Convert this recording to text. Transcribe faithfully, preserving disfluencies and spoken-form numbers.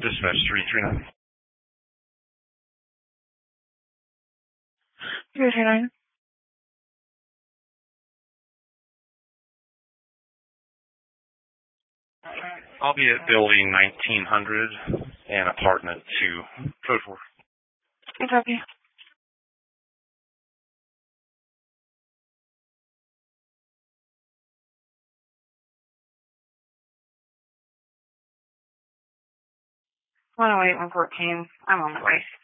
Dispatch three three nine. three three nine. I'll be at building nineteen hundred and apartment two. Code four. Good copy. one oh eight, one fourteen. I'm on the way.